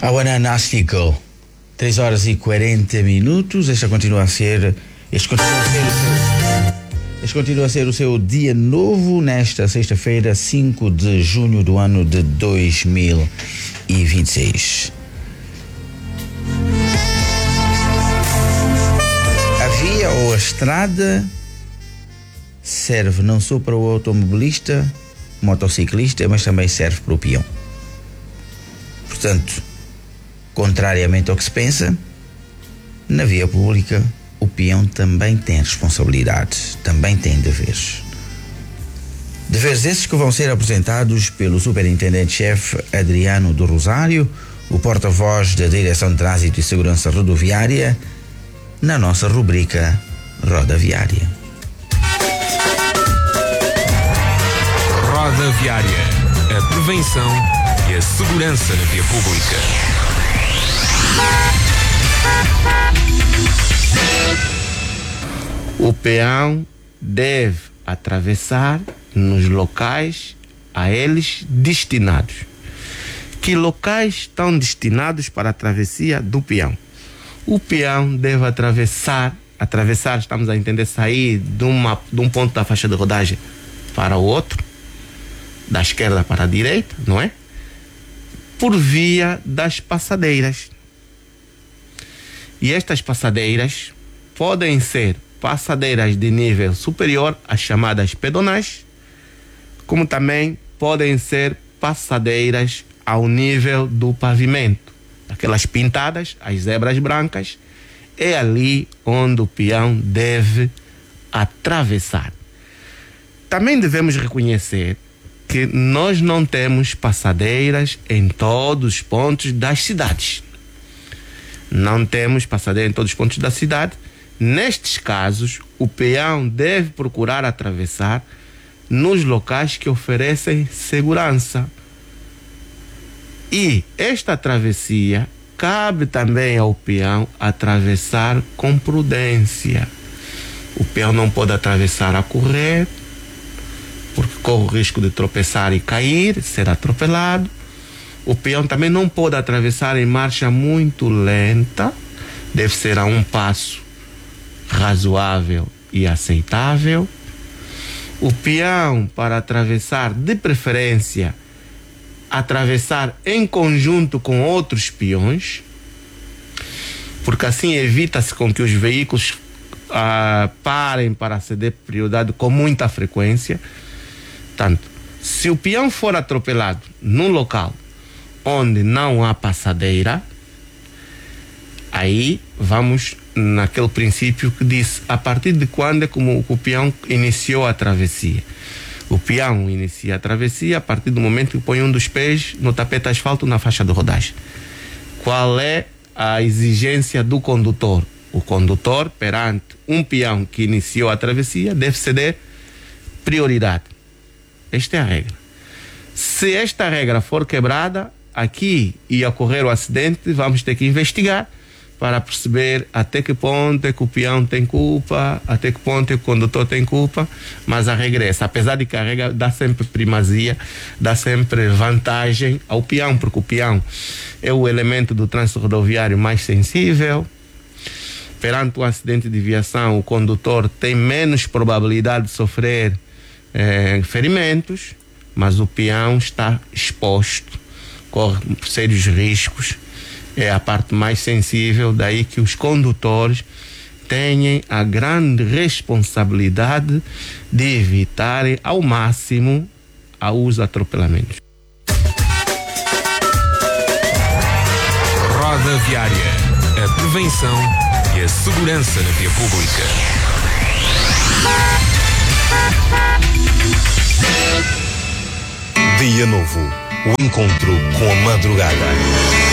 Awanástico. 3 horas e 40 minutos. Este continua a ser o seu dia novo nesta sexta-feira, 5 de junho do ano de 2026. A via ou a estrada serve não só para o automobilista, motociclista, mas também serve para o peão. Portanto, contrariamente ao que se pensa, na via pública o peão também tem responsabilidades, também tem deveres. Deveres esses que vão ser apresentados pelo Superintendente-Chefe Adriano do Rosário, o porta-voz da Direção de Trânsito e Segurança Rodoviária, na nossa rubrica Roda Viária. Roda Viária. A prevenção e a segurança na via pública. O peão deve atravessar nos locais a eles destinados. Que locais estão destinados para a travessia do peão? O peão deve atravessar, estamos a entender, sair de um ponto da faixa de rodagem para o outro, da esquerda para a direita, não é? Por via das passadeiras. E estas passadeiras podem ser passadeiras de nível superior, as chamadas pedonais, como também podem ser passadeiras ao nível do pavimento. Aquelas pintadas, as zebras brancas, é ali onde o peão deve atravessar. Também devemos reconhecer que nós não temos passadeiras em todos os pontos das cidades. Não temos passadeira em todos os pontos da cidade. Nestes casos, o peão deve procurar atravessar nos locais que oferecem segurança. E esta travessia cabe também ao peão atravessar com prudência. O peão não pode atravessar a correr, porque corre o risco de tropeçar e cair, ser atropelado. O peão também não pode atravessar em marcha muito lenta, deve ser a um passo razoável e aceitável. O peão, para atravessar, de preferência, atravessar em conjunto com outros peões, porque assim evita-se com que os veículos parem para ceder prioridade com muita frequência. Portanto, se o peão for atropelado num local onde não há passadeira, aí vamos naquele princípio que disse, a partir de quando é como o peão iniciou a travessia. O peão inicia a travessia a partir do momento que põe um dos pés no tapete asfalto na faixa de rodagem. Qual é a exigência do condutor? O condutor, perante um peão que iniciou a travessia, deve ceder prioridade. Esta é a regra. Se esta regra for quebrada, aqui ia ocorrer o acidente, vamos ter que investigar para perceber até que ponto é que o peão tem culpa, até que ponto é que o condutor tem culpa, mas a regra é essa. Apesar de que a regra dá sempre primazia, dá sempre vantagem ao peão, porque o peão é o elemento do trânsito rodoviário mais sensível. Perante um acidente de viação, o condutor tem menos probabilidade de sofrer ferimentos, mas o peão está exposto, corre sérios riscos, é a parte mais sensível, daí que os condutores têm a grande responsabilidade de evitarem ao máximo os atropelamentos. Roda Viária. A prevenção e a segurança na via pública. Dia novo. O encontro com a madrugada.